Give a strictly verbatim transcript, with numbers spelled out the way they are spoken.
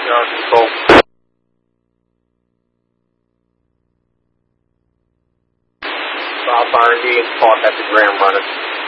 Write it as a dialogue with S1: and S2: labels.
S1: Yard control. South R and D, call at the Graham running.